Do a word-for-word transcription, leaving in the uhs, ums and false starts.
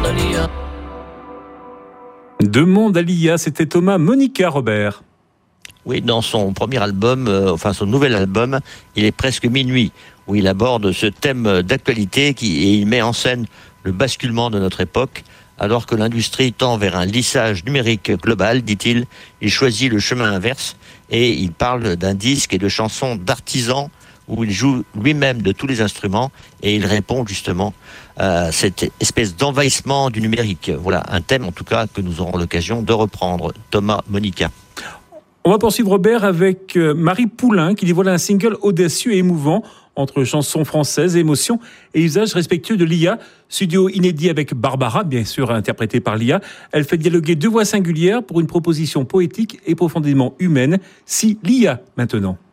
à l'I A. Demande à l'I A, c'était Thomas Monica, Robert. Oui, dans son premier album, euh, enfin son nouvel album, il est presque minuit, où il aborde ce thème d'actualité qui, et il met en scène le basculement de notre époque. Alors que l'industrie tend vers un lissage numérique global, dit-il, il choisit le chemin inverse et il parle d'un disque et de chansons d'artisans où il joue lui-même de tous les instruments et il répond justement à cette espèce d'envahissement du numérique. Voilà, un thème en tout cas que nous aurons l'occasion de reprendre. Thomas Monica. On va poursuivre, Robert, avec Marie Poulain qui dévoile un single audacieux et émouvant entre chansons françaises, émotions et usages respectueux de l'I A. Studio inédit avec Barbara, bien sûr interprétée par l'I A. Elle fait dialoguer deux voix singulières pour une proposition poétique et profondément humaine. Si l'I A maintenant.